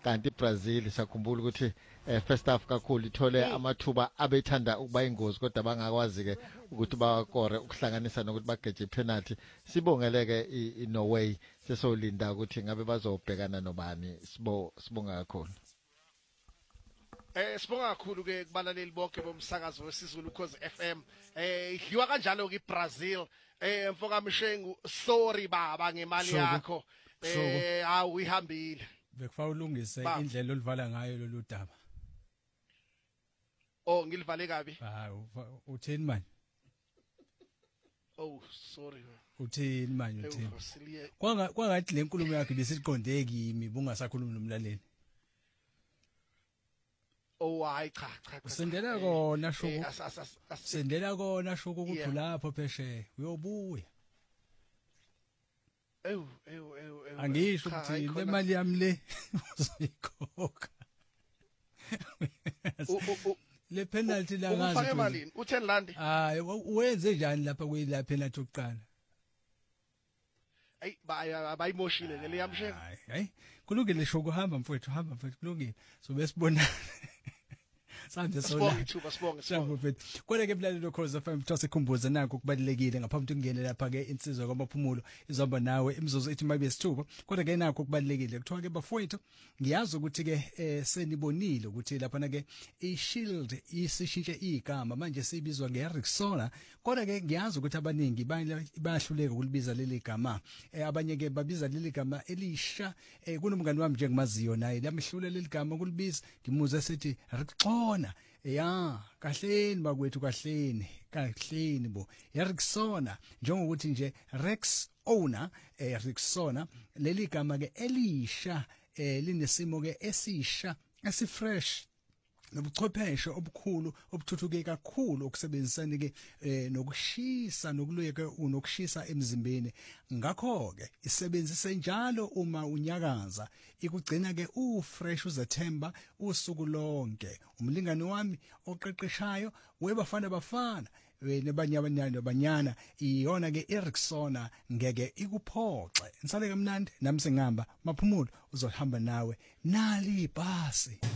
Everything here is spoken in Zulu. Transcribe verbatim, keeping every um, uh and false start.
kanti iBrazil sakhumbula ukuthi eh, first half kakhulu ithole amathuba abethanda ukuba ingozi kodwa bangakwazi ke ukuthi bakore ukuhlanganisa nokuthi bageje penalty. Sibongeleke iNorway sesolinda ukuthi ngabe bazobhekana nobani. Sibo sibonga kakhulu. Eh sibonga kakhulu ke kubalaleli bonke bomsakazo wesizulu Ukhozi F M. Eh hiwa kanjalo ke iBrazil. Eh mfoka Mshengu sorry baba ngemali yakho. Eh awu ihambile. Bekufa ulungise indlela olivala ngayo lolu daba. Oh ngilivale kabi. Hayi uthini manje? Oh sorry. Uthini manje uthini? Kwanga kwangathi le nkulumo yakhe besiqonde kimi bungasakhulumi nomlaleli. Oh hayi cha cha. Usendela kona shuku. Sendela kona shuku ukuthi lapho pheshe uyobuya. Ew ew ew ew. Angisho ukuthi le mali yami le uzoyikhokha. Le penalty la ngazi. Ufake malini? U ten rand. Hayi wenze njani lapha kuyila penalty yokuqala? Ay bayimoshile le yamsheka. Hayi kulungile sho kuhamba mfowethu hamba mfowethu kulungile. So besibona. Sanje sola. Sibonge thuba sibonge sibonge. Kodwa ke mlalelo Ukhozi F M mthose khumbuza nakho kubalekile ngaphambi ukungena lapha ke insizwa kwabaphumulo izoba nawe imizuzu ethi mabe sithupha. Kodwa ke nakho kubalekile kuthiwa ke bafowethu ngiyazi ukuthi ke senibonile ukuthi lapha na ke iShield isishintshe igama manje sibizwa ngeRexona. Kodwa ke ngiyazi ukuthi abaningi bayahluleka ukulibiza leli gama. Abanye ke babiza leli gama elisha kunomngani wami nje ngimaziyo naye lamhlule leli gama kulibiza ngimuze sethi Rexona. Ya kahleni bakwethu kahleni kahleni bo Rexona njengokuthi nje Rex owner eh Rexona leli gama ke elisha eh linesimo ke esisha esifresh nobuchwepheshe obukhulu obuthuthuke kakhulu okusebenzisana ke nokushisa nokuluyeka unokushisa emzimbeni. Ngakho ke isebenzise njalo uma unyakaza ikugcina ke ufresh uzathemba usuku lonke. Umlingani wami oqeqeshayo webafana bafana nebanye abanyana abanyana iyona ke iRexona ngeke ikuphoxe. Nsale kamnandi nami sengihamba maphumulo uzohamba nawe nali ibhasi.